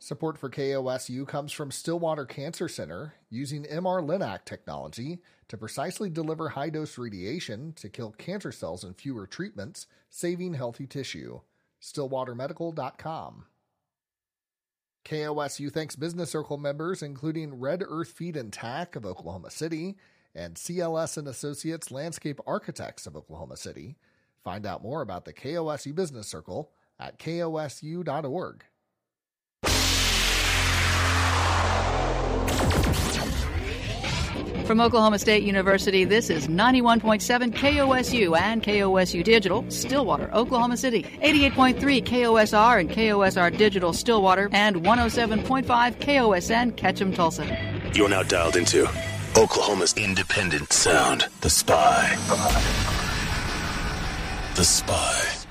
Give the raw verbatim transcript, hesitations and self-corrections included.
Support for K O S U comes from Stillwater Cancer Center, using M R Linac technology to precisely deliver high-dose radiation to kill cancer cells in fewer treatments, saving healthy tissue. stillwater medical dot com. K O S U thanks Business Circle members, including Red Earth Feed and Tack of Oklahoma City and C L S and Associates Landscape Architects of Oklahoma City. Find out more about the K O S U Business Circle at K O S U dot org. From Oklahoma State University, this is ninety-one point seven K O S U and K O S U Digital, Stillwater, Oklahoma City. eighty-eight point three K O S R and K O S R Digital, Stillwater, and one oh seven point five K O S N, Ketchum, Tulsa. You're now dialed into Oklahoma's independent sound, The Spy. The Spy.